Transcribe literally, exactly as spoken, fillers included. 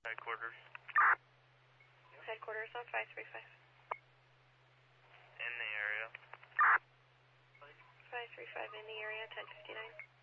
Headquarters. Headquarters on five three five. In the area. five three five in the area, ten fifty-nine.